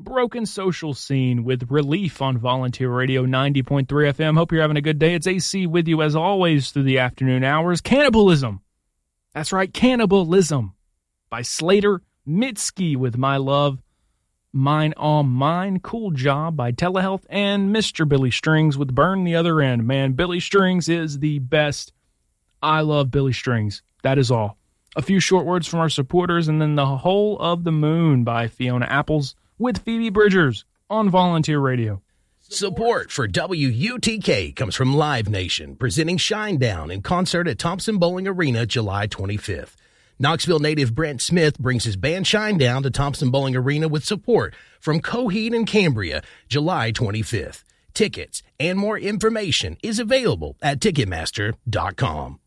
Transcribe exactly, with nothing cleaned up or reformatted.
broken social scene with Relief on Volunteer Radio ninety point three F M. Hope you're having a good day. It's A C with you as always through the afternoon hours. Cannibalism. That's right, Cannibalism by Slater Mitski with My Love, Mine All Mine. Cool Job by Telehealth and Mister Billy Strings with Burn the Other End. Man, Billy Strings is the best. I love Billy Strings. That is all. A few short words from our supporters, and then The Whole of the Moon by Fiona Apples with Phoebe Bridgers on Volunteer Radio. Support for W U T K comes from Live Nation, presenting Shinedown in concert at Thompson Bowling Arena July twenty-fifth. Knoxville native Brent Smith brings his band Shinedown to Thompson Bowling Arena with support from Coheed and Cambria July twenty-fifth. Tickets and more information is available at Ticketmaster dot com.